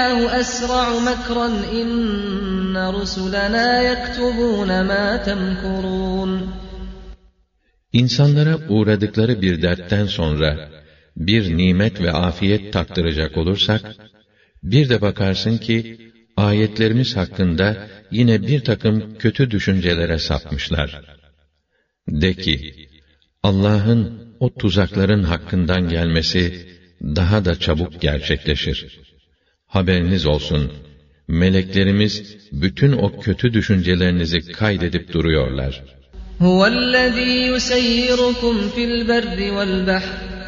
أَسْرَعُ مَكْرًا إِنَّ رُسُلَنَا يَكْتُبُونَ مَا تَمْكُرُونَ. İnsanlara uğradıkları bir dertten sonra bir nimet ve afiyet tattıracak olursak, bir de bakarsın ki ayetlerimiz hakkında yine bir takım kötü düşüncelere sapmışlar. De ki, Allah'ın o tuzakların hakkından gelmesi daha da çabuk gerçekleşir. Haberiniz olsun, meleklerimiz bütün o kötü düşüncelerinizi kaydedip duruyorlar. هُوَ الَّذ۪ي يُسَيِّرُكُمْ فِي الْبَرِّ وَالْبَحْرِ